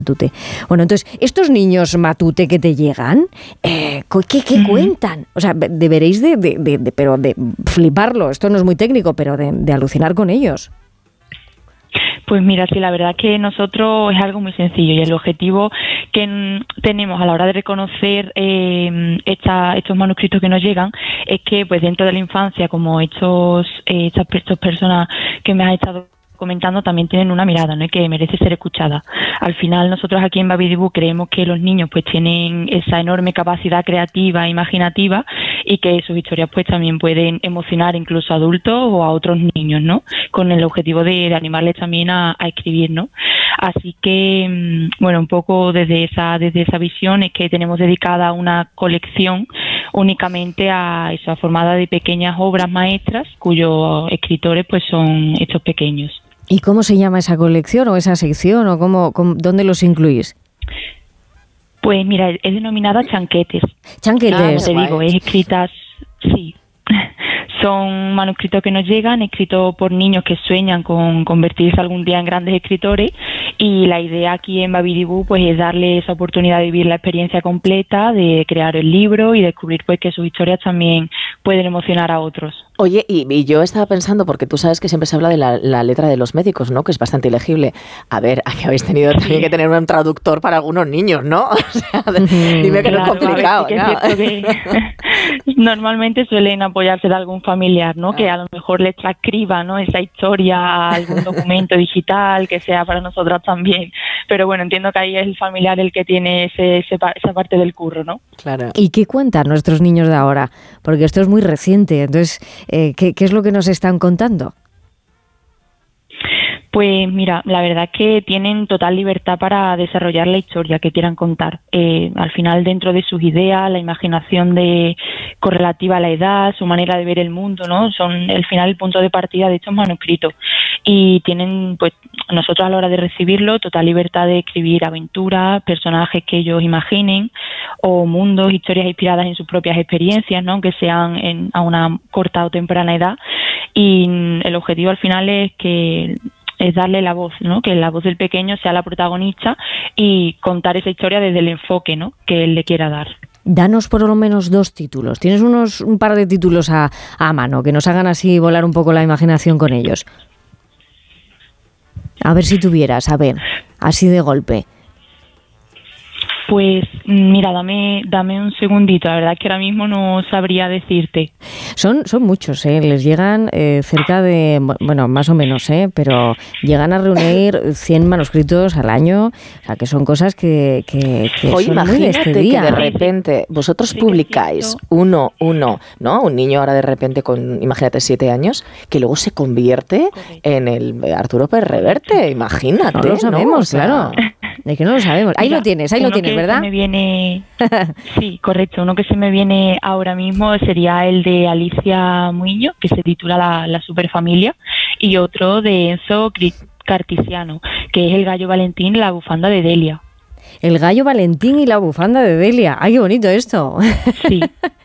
Matute. Bueno, entonces, estos niños Matute que te llegan, ¿qué cuentan? O sea, deberéis pero de fliparlo, esto no es muy técnico, pero de alucinar con ellos. Pues mira, sí, la verdad que nosotros es algo muy sencillo y el objetivo que tenemos a la hora de reconocer estos manuscritos que nos llegan es que pues dentro de la infancia, como estas personas que me has estado comentando también tienen una mirada, ¿no?, que merece ser escuchada. Al final nosotros aquí en Babidibú creemos que los niños pues tienen esa enorme capacidad creativa e imaginativa y que sus historias pues también pueden emocionar incluso a adultos o a otros niños, ¿no?, con el objetivo de animarles también a escribir, ¿no? Así que, bueno, un poco desde esa visión es que tenemos dedicada una colección únicamente a esa formada de pequeñas obras maestras cuyos escritores pues son estos pequeños. ¿Y cómo se llama esa colección o esa sección o dónde los incluís? Pues mira, es denominada Chanquetes. Chanquetes. Te digo, es escritas, sí. Son manuscritos que nos llegan, escritos por niños que sueñan con convertirse algún día en grandes escritores, y la idea aquí en Babidibú pues es darle esa oportunidad de vivir la experiencia completa, de crear el libro y descubrir pues que sus historias también pueden emocionar a otros. Oye, y yo estaba pensando, porque tú sabes que siempre se habla de la letra de los médicos, ¿no?, que es bastante ilegible. A ver, aquí habéis tenido también que tener un traductor para algunos niños, ¿no? O sea, dime que no es complicado. Ver, sí que es cierto que normalmente suelen apoyarse de algún familiar, ¿no?, que a lo mejor les transcriba, ¿no?, esa historia a algún documento digital que sea para nosotras también. Pero bueno, entiendo que ahí es el familiar el que tiene esa parte del curro, ¿no? Claro. ¿Y qué cuentan nuestros niños de ahora? Porque esto es muy reciente, entonces, ¿qué es lo que nos están contando? Pues mira, la verdad es que tienen total libertad para desarrollar la historia que quieran contar. Al final, dentro de sus ideas, la imaginación correlativa a la edad, su manera de ver el mundo, ¿no?, son al final el punto de partida de estos manuscritos. Y tienen, pues, nosotros a la hora de recibirlo, total libertad de escribir aventuras, personajes que ellos imaginen, o mundos, historias inspiradas en sus propias experiencias, ¿no?, aunque sean a una corta o temprana edad. Y el objetivo al final es darle la voz, ¿no?, que la voz del pequeño sea la protagonista y contar esa historia desde el enfoque, ¿no?, que él le quiera dar. Danos por lo menos 2 títulos. ¿Tienes un par de títulos a mano que nos hagan así volar un poco la imaginación con ellos? A ver si tuvieras, así de golpe. Pues mira, dame un segundito, la verdad es que ahora mismo no sabría decirte. Son muchos, les llegan cerca de, bueno, más o menos, pero llegan a reunir 100 manuscritos al año, o sea que son cosas que Oye, son muy de este día. Que de repente vosotros publicáis uno, ¿no? Un niño ahora de repente con, imagínate, 7 años, que luego se convierte en el Arturo Pérez Reverte, imagínate. No lo sabemos, ¿no? O sea, claro. De que no lo sabemos. Ahí lo tienes, ¿verdad? Me viene, sí, correcto. Uno que se me viene ahora mismo sería el de Alicia Muiño, que se titula La Superfamilia, y otro de Enzo Cartisiano, que es El Gallo Valentín y la bufanda de Delia. El Gallo Valentín y la bufanda de Delia. ¡Ay, qué bonito esto! Sí.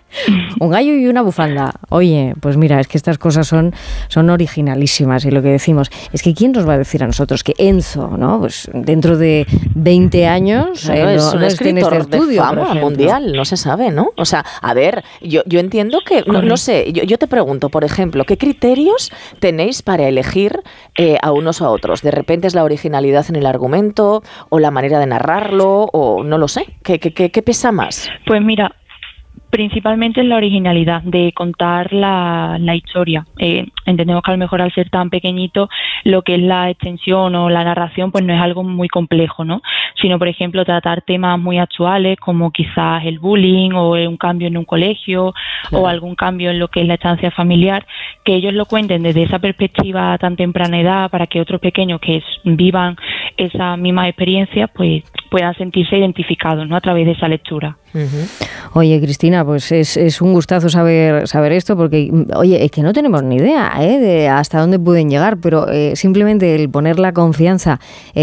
Un gallo y una bufanda. Oye, pues mira, es que estas cosas son originalísimas, y lo que decimos es que ¿quién nos va a decir a nosotros que Enzo, ¿no?, pues dentro de 20 años claro, es un escritor en este estudio, de fama mundial, no se sabe, ¿no? O sea, a ver, yo entiendo que, no sé, yo te pregunto, por ejemplo, ¿qué criterios tenéis para elegir a unos o a otros? ¿De repente es la originalidad en el argumento o la manera de narrarlo o no lo sé? ¿Qué pesa más? Pues mira, principalmente es la originalidad de contar la historia. Entendemos que a lo mejor al ser tan pequeñito lo que es la extensión o la narración pues no es algo muy complejo, ¿no? Sino, por ejemplo, tratar temas muy actuales como quizás el bullying o un cambio en un colegio, claro, o algún cambio en lo que es la estancia familiar, que ellos lo cuenten desde esa perspectiva a tan temprana edad para que otros pequeños que vivan esas mismas experiencias pues puedan sentirse identificados, ¿no?, a través de esa lectura. Uh-huh. Oye, Cristina, pues es un gustazo saber esto, porque, oye, es que no tenemos ni idea de hasta dónde pueden llegar, pero simplemente el poner la confianza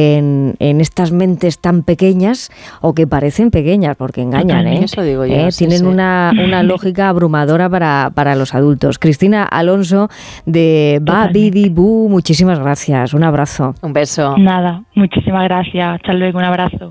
en estas mentes tan pequeñas, o que parecen pequeñas, porque engañan, Eso digo yo, tienen sí. una lógica abrumadora para los adultos. Cristina Alonso de Babidibú, muchísimas gracias, un abrazo. Un beso. Nada, muchísimas gracias, hasta luego, un abrazo.